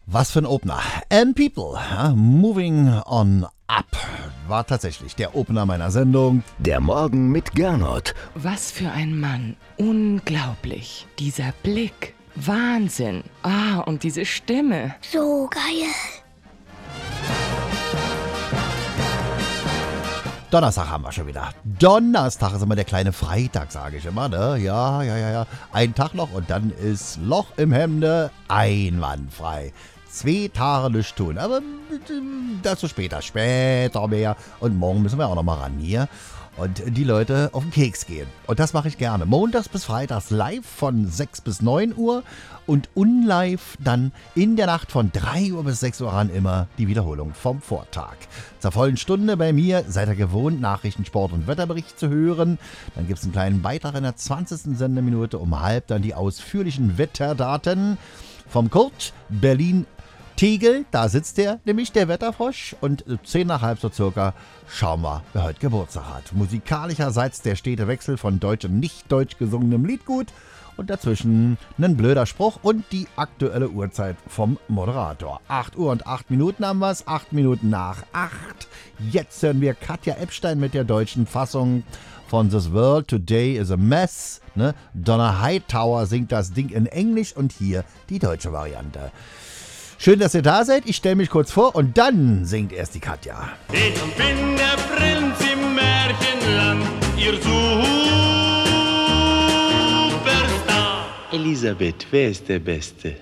Was für ein Opener. And People, Moving on Up, war tatsächlich der Opener meiner Sendung. Der Morgen mit Gernot. Was für ein Mann. Unglaublich. Dieser Blick. Wahnsinn. Und diese Stimme. So geil. Donnerstag haben wir schon wieder. Donnerstag ist immer der kleine Freitag, sage ich immer, ne? Ja. Ein Tag noch und dann ist Loch im Hemde einwandfrei. 2 Tage nichts tun, aber dazu später mehr. Und morgen müssen wir auch noch mal ran hier und die Leute auf den Keks gehen. Und das mache ich gerne. Montags bis Freitags live von 6 bis 9 Uhr und unlive dann in der Nacht von 3 Uhr bis 6 Uhr ran immer die Wiederholung vom Vortag. Zur vollen Stunde bei mir seid ihr gewohnt, Nachrichten, Sport und Wetterbericht zu hören. Dann gibt es einen kleinen Beitrag in der 20. Sendeminute um halb, dann die ausführlichen Wetterdaten vom Kurt Berlin Tegel, da sitzt der, nämlich der Wetterfrosch. Und 10 nach halb so circa schauen wir, wer heute Geburtstag hat. Musikalischerseits der stete Wechsel von deutsch und nicht deutsch gesungenem Liedgut. Und dazwischen ein blöder Spruch und die aktuelle Uhrzeit vom Moderator. 8 Uhr und 8 Minuten haben wir es, 8 Minuten nach 8. Jetzt hören wir Katja Epstein mit der deutschen Fassung von This World Today is a Mess. Ne? Donna Hightower singt das Ding in Englisch und hier die deutsche Variante. Schön, dass ihr da seid. Ich stelle mich kurz vor und dann singt erst die Katja. Ich bin der Prinz im Märchenland, ihr Superstar. Elisabeth, wer ist der Beste?